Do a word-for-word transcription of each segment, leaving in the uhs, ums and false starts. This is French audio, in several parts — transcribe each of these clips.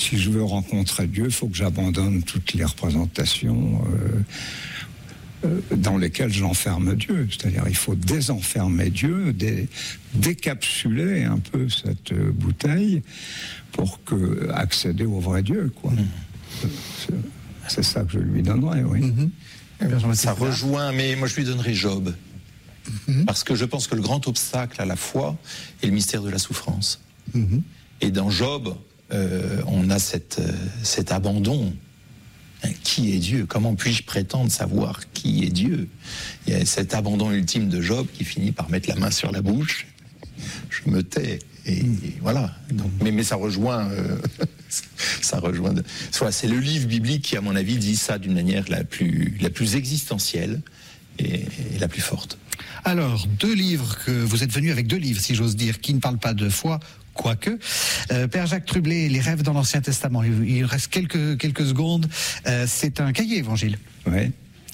si je veux rencontrer Dieu, il faut que j'abandonne toutes les représentations euh, euh, dans lesquelles j'enferme Dieu. C'est-à-dire, il faut désenfermer Dieu, dé, décapsuler un peu cette euh, bouteille pour que, accéder au vrai Dieu, quoi. Mmh. C'est, c'est ça que je lui donnerais, oui. Mmh. Ça rejoint, mais moi je lui donnerais Job. Mmh. Parce que je pense que le grand obstacle à la foi est le mystère de la souffrance. Mmh. Et dans Job, euh, on a cette, euh, cet abandon. Hein, qui est Dieu? Comment puis-je prétendre savoir qui est Dieu? Il y a cet abandon ultime de Job qui finit par mettre la main sur la bouche. Je me tais. Et, mmh. et voilà. Donc, mais, mais ça rejoint... Euh, ça rejoint... De... C'est le livre biblique qui, à mon avis, dit ça d'une manière la plus, la plus existentielle et, et la plus forte. Alors, deux livres que vous êtes venus avec deux livres, si j'ose dire, qui ne parlent pas de foi, quoique. Euh, Père Jacques Trublet, Les rêves dans l'Ancien Testament. Il, il reste quelques, quelques secondes. Euh, c'est un cahier évangile. Oui.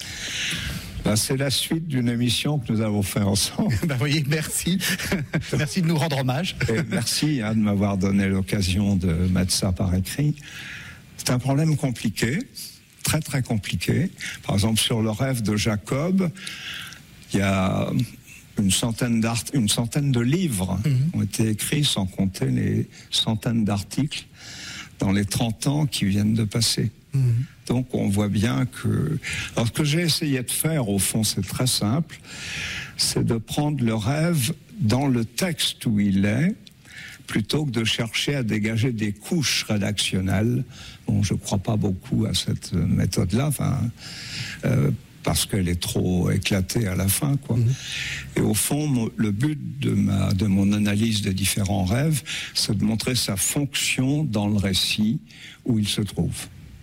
Ben, c'est la suite d'une émission que nous avons fait ensemble. Ben, voyez, merci. Merci de nous rendre hommage. Et merci hein, de m'avoir donné l'occasion de mettre ça par écrit. C'est un problème compliqué, très très compliqué. Par exemple, sur le rêve de Jacob, il y a une centaine, d'art... une centaine de livres mmh. qui ont été écrits, sans compter les centaines d'articles dans les trente ans qui viennent de passer. Mmh. Donc on voit bien que... Alors ce que j'ai essayé de faire, au fond, c'est très simple, c'est de prendre le rêve dans le texte où il est, plutôt que de chercher à dégager des couches rédactionnelles. Bon, je ne crois pas beaucoup à cette méthode-là, enfin... Euh, parce qu'elle est trop éclatée à la fin, quoi. Mmh. Et au fond, le but de, ma, de mon analyse des différents rêves, c'est de montrer sa fonction dans le récit où il se trouve.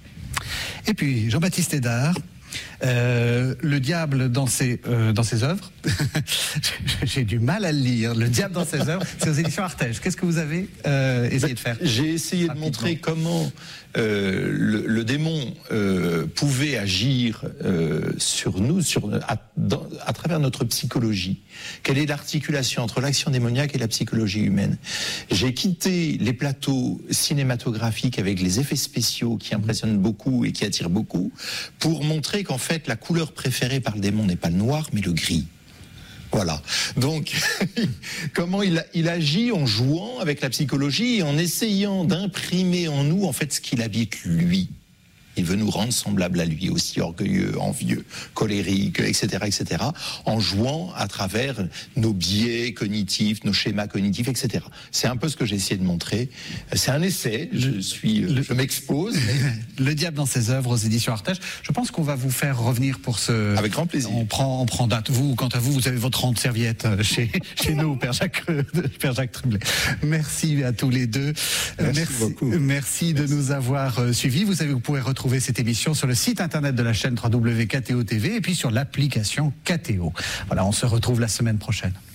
Et puis, Jean-Baptiste Hédard, euh, le diable dans ses, euh, dans ses œuvres, j'ai du mal à le lire, le diable dans ses œuvres, c'est aux éditions Artege. Qu'est-ce que vous avez euh, essayé de faire? J'ai essayé rapidement de montrer comment euh, le, le démon euh, pouvait agir euh, sur nous, sur, à, dans, à travers notre psychologie. Quelle est l'articulation entre l'action démoniaque et la psychologie humaine? J'ai quitté les plateaux cinématographiques avec les effets spéciaux qui impressionnent beaucoup et qui attirent beaucoup, pour montrer qu'en fait la couleur préférée par le démon n'est pas le noir mais le gris. Voilà. Donc, comment il, il agit en jouant avec la psychologie et en essayant d'imprimer en nous, en fait, ce qu'il habite lui. Il veut nous rendre semblables à lui, aussi orgueilleux, envieux, colériques, et cetera, et cetera, en jouant à travers nos biais cognitifs, nos schémas cognitifs, et cetera. C'est un peu ce que j'ai essayé de montrer. C'est un essai, je suis, le, je m'expose. Mais... Le diable dans ses œuvres aux éditions Artege. Je pense qu'on va vous faire revenir pour ce... Avec grand plaisir. On prend, on prend date. Vous, quant à vous, vous avez votre rang de serviette chez, chez nous, Père Jacques, Père Jacques Trublet. Merci à tous les deux. Merci, merci beaucoup. Merci de merci. nous avoir suivis. Vous savez, vous pouvez retrouver Retrouver cette émission sur le site internet de la chaîne w w w point k t o point t v et puis sur l'application K T O. Voilà, on se retrouve la semaine prochaine.